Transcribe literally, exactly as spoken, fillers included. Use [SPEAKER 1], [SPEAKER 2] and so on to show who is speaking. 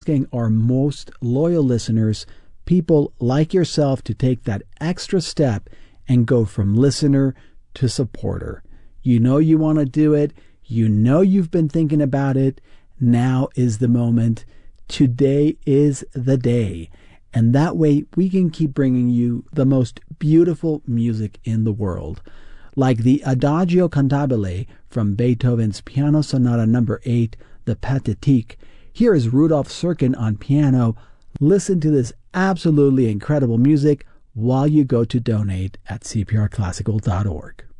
[SPEAKER 1] asking our most loyal listeners, people like yourself, to take that extra step and go from listener to supporter. You know you want to do it. You know you've been thinking about it. Now is the moment. Today is the day. And that way we can keep bringing you the most beautiful music in the world. Like the Adagio Cantabile from Beethoven's Piano Sonata number eight, the Pathetique. Here is Rudolf Serkin on piano. Listen to this absolutely incredible music while you go to donate at c p r classical dot org.